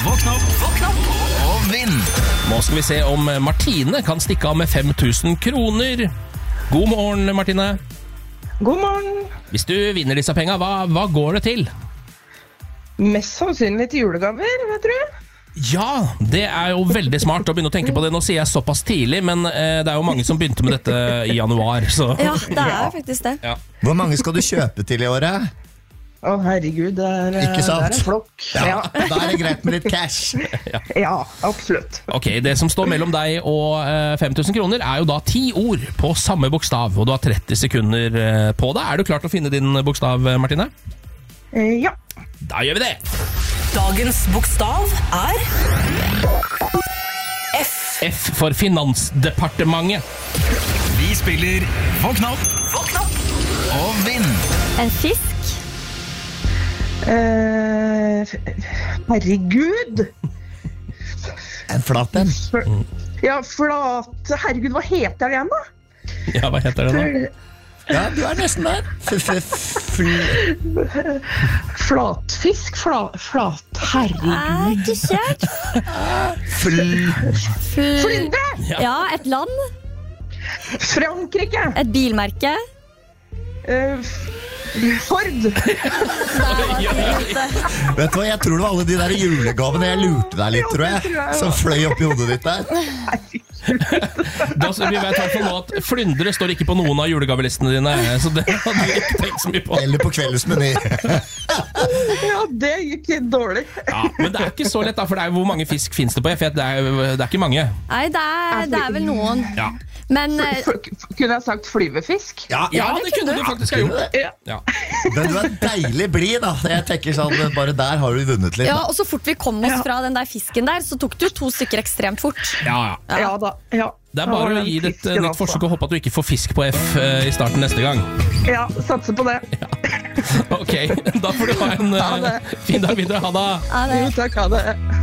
Våkn opp og vinn. Nå skal vi se om Martine kan stikke av med 5000 kroner. God morgen, Martine. God morgen. Hvis du vinner disse penga, hva går det til? Mest sannsynlig til julegaver, vet du. Ja, det jo veldig smart å begynne å tenke på det. Nå sier jeg såpass tidlig, men det jo mange som begynte med dette i januar. Så. Ja, det faktisk det. Ja. Hvor mange skal du kjøpe til i året? Å, herregud, Ikke sant? det en flokk. Ja, da det greit med litt cash. Ja, absolutt. Ok, det som står mellom deg og 5000 kroner jo da 10 ord på samme bokstav, og du har 30 sekunder på deg. Du klar til å finne din bokstav, Martine? Ja. Da gjør vi det! Dagens bokstav F. F for Finansdepartementet. Vi spiller Våkn opp og vinn. En fisk. Herregud. En flat en. Ja, flate. Herregud, hva heter det igjen da? Ja, hva heter det da? Ja, du nesten der. Flatfisk? Herregud. Ikke kjørt. Flyndre! Ja, et land. Frankrike. Et bilmerke. Ford. Vet du hva, jeg tror det var alle de der julegavene jeg lurte deg litt, tror jeg, som fløy opp i hodet ditt der. Da vi vet I hvert fall nå at flyndre står ikke på noen av julegavelistene dine, så det hadde vi ikke tenkt så mye på. Eller på kveldens meny. Ja, det gikk litt dårlig. Ja, men det ikke så lett da, for hvor mange fisk finnes det på? Jeg vet, det ikke mange. Nei, det vel noen. Ja. Men Kunne jeg sagt flyvefisk? Ja, det kunne du faktisk ha gjort. Ja. Men du deilig blid da. Jeg tenker sånn, bare der har du vunnet litt. ja, og så fort vi kom oss fra den der fisken der, så tok du 2 stykker ekstremt fort. Ja. Ja da, ja. Det bare å gi det et nytt forsøk og håpe at du ikke får fisk på F I starten neste gang. Ja, satser på det. Ok, da får du ha en fin dag videre. Ha det. Ja, det Jo, takk, ha det.